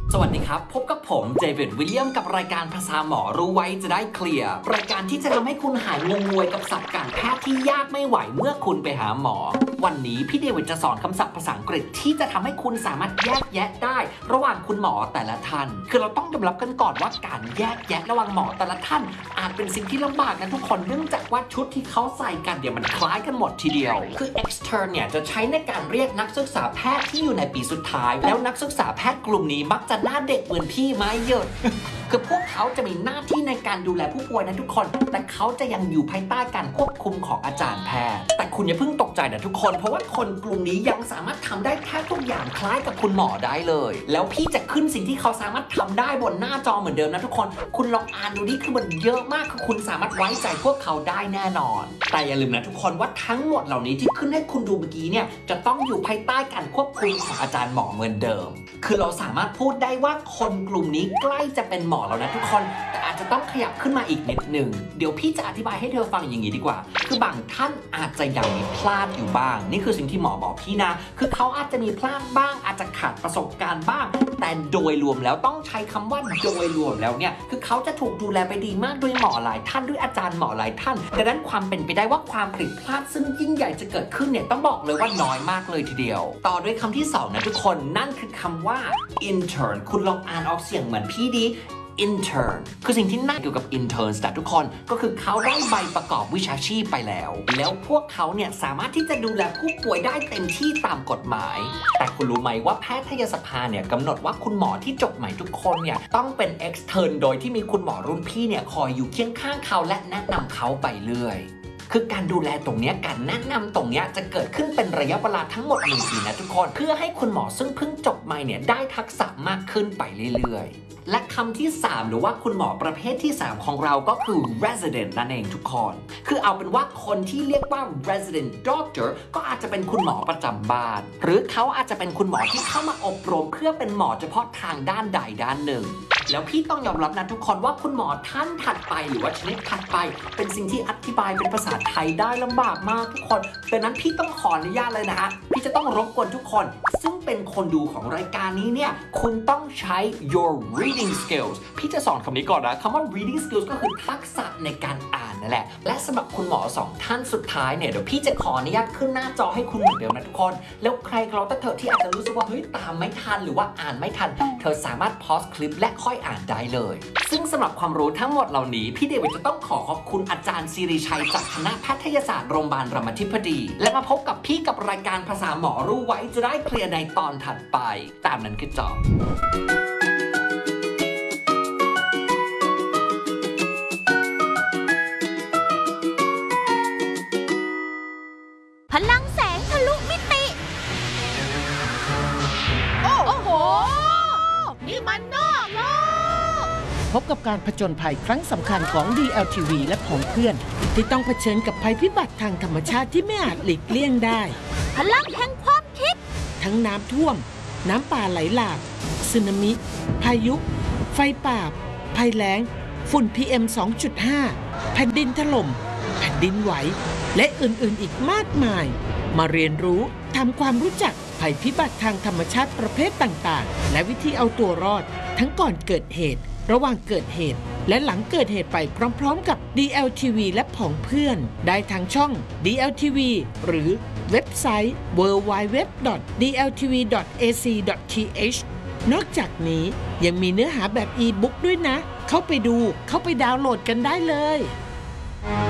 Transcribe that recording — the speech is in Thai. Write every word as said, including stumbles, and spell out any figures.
สวัสดีครับพบกับผมเจวิดวิลเลียมกับรายการภาษาหมอรู้ไว้จะได้เคลียร์รายการที่จะทำให้คุณหายงงงวยกับศัพท์การแพทย์ที่ยากไม่ไหวเมื่อคุณไปหาหมอวันนี้พี่เดวิดจะสอนคำศัพท์ภาษาอังกฤษที่จะทำให้คุณสามารถแยกแยะได้ระหว่างคุณหมอแต่ละท่านคือเราต้องยอมรับกันก่อนว่าการแยกแยะระหว่างหมอแต่ละท่านอาจเป็นสิ่งที่ลำบากนะทุกคนเนื่องจากว่าชุดที่เขาใส่กันเดี๋ยวมันคล้ายกันหมดทีเดียวคือ extern เนี่ยจะใช้ในการเรียกนักศึกษาแพทย์ที่อยู่ในปีสุดท้ายแล้วนักศึกษาแพทย์กลุ่มนี้มักจะหน้าเด็กเหมือนพี่ไม้เยอะ คือพวกเขาจะมีหน้าที่ในการดูแลผู้ป่วยนะทุกคนแต่เขาจะยังอยู่ภายใต้การควบคุมของอาจารย์แพทย์แต่คุณอย่าเพิ่งตกใจนะทุกคนเพราะว่าคนกลุ่มนี้ยังสามารถทำได้แทบทุกอย่างคล้ายกับคุณหมอได้เลยแล้วพี่จะขึ้นสิ่งที่เขาสามารถทำได้บนหน้าจอเหมือนเดิมนะทุกคนคุณลองอ่านดูนี่คือมันเยอะมากคือคุณสามารถไว้ใจพวกเขาได้แน่นอนแต่อย่าลืมนะทุกคนว่าทั้งหมดเหล่านี้ที่ขึ้นให้คุณดูเมื่อกี้เนี่ยจะต้องอยู่ภายใต้การควบคุมของอาจารย์หมอเหมือนเดิมคือเราสามารถพูดได้ว่าคนกลุ่มนี้ใกล้จะเป็นหมอแล้วนะทุกคนแต่อาจจะต้องขยับขึ้นมาอีกนิดหนึ่งเดี๋ยวพี่จะอธิบายให้เธอฟังอย่างนี้ดีกว่าคือบางท่านอาจจะยังมีพลาดอยู่บ้างนี่คือสิ่งที่หมอบอกพี่นะคือเขาอาจจะมีพลาดบ้างอาจจะขาดประสบการณ์บ้างแต่โดยรวมแล้วต้องใช้คำว่าโดยรวมแล้วเนี่ยคือเขาจะถูกดูแลไปดีมากด้วยหมอหลายท่านด้วยอาจารย์หมอหลายท่านดังนั้นความเป็นไปได้ว่าความผิดพลาดซึ่งยิ่งใหญ่จะเกิดขึ้นเนี่ยต้องบอกเลยว่าน้อยมากเลยทีเดียวต่อด้วยคำที่สองนะทุกคนนั่นคือคำว่า intern คุณลองอ่านออกเสียงเหมือนพี่ดีintern คือสิ่งที่น่าเกี่ยวกับ interns แต่ทุกคนก็คือเขาได้ใบประกอบวิชาชีพไปแล้วแล้วพวกเขาเนี่ยสามารถที่จะดูแลผู้ป่วยได้เต็มที่ตามกฎหมายแต่คุณรู้ไหมว่าแพทยสภาเนี่ยกำหนดว่าคุณหมอที่จบใหม่ทุกคนเนี่ยต้องเป็น extern โดยที่มีคุณหมอรุ่นพี่เนี่ยคอยอยู่เคียงข้างเขาและแนะนำเขาไปเรื่อยคือการดูแลตรงนี้การแนะนำตรงนี้จะเกิดขึ้นเป็นระยะเวลาทั้งหมดหนึ่งปีนะทุกคนเพื่อให้คุณหมอซึ่งเพิ่งจบใหม่เนี่ยได้ทักษะมากขึ้นไปเรื่อยๆและคำที่สามหรือว่าคุณหมอประเภทที่สามของเราก็คือ resident นั่นเองทุกคนคือเอาเป็นว่าคนที่เรียกว่า resident doctor ก็อาจจะเป็นคุณหมอประจำบ้านหรือเขาอาจจะเป็นคุณหมอที่เข้ามาอบรมเพื่อเป็นหมอเฉพาะทางด้านใดด้านหนึ่งแล้วพี่ต้องยอมรับนะทุกคนว่าคุณหมอท่านถัดไปหรือว่าชนิดถัดไปเป็นสิ่งที่อธิบายเป็นภาษาไทยได้ลำบากมากทุกคนดังนั้นพี่ต้องขออนุญาตเลยนะฮะพี่จะต้องรบกวนทุกคนซึ่งเป็นคนดูของรายการนี้เนี่ยคุณต้องใช้ your reading skills พี่จะสอนคำนี้ก่อนนะคำว่า reading skills ก็คือทักษะในการอ่านนั่นแหละและสำหรับคุณหมอสองท่านสุดท้ายเนี่ยเดี๋ยวพี่จะขออนุญาตขึ้นหน้าจอให้คุณเหมือนเดิมนะทุกคนแล้วใครเราแต่เธอที่อาจจะรู้สึกว่าเฮ้ยตามไม่ทันหรือว่าอ่านไม่ทันเธอสามารถ pause คลิปและค่อยอ่านได้เลยซึ่งสำหรับความรู้ทั้งหมดเหล่านี้พี่เดวิดจะต้องขอขอบคุณอาจารย์ศิริชัยจากคณะแพทยศาสตร์โรงพยาบาลรามาธิบดีและมาพบกับพี่กับรายการภาษาหมอรู้ไว้จะได้เคลียร์ในตอนถัดไปตามนั้นคือจบพลังแสงทะลุมิติโอ้โหนี่มันนอกโลกพบกับการผจญภัยครั้งสำคัญของ ดี แอล ที วี และผองเพื่อนที่ต้องเผชิญกับภัยพิบัติทางธรรมชาติที่ไม่อาจหลีกเลี่ยงได้พลังแห่งความคิดทั้งน้ำท่วมน้ำป่าไหลหลากสึนามิพายุไฟป่าภัยแล้งฝุ่น พี เอ็ม สองจุดห้า แผ่นดินถล่มแผ่นดินไหวและอื่นๆอีกมากมายมาเรียนรู้ทำความรู้จักภัยพิบัติทางธรรมชาติประเภทต่างๆและวิธีเอาตัวรอดทั้งก่อนเกิดเหตุระหว่างเกิดเหตุและหลังเกิดเหตุไปพร้อมๆกับ ดี แอล ที วี และผองเพื่อนได้ทางช่อง ดี แอล ที วี หรือเว็บไซต์ ดับเบิลยู ดับเบิลยู ดับเบิลยู ดอท ดี แอล ที วี ดอท เอ ซี ดอท ที เอช นอกจากนี้ยังมีเนื้อหาแบบอีบุ๊กด้วยนะเข้าไปดูเข้าไปดาวน์โหลดกันได้เลย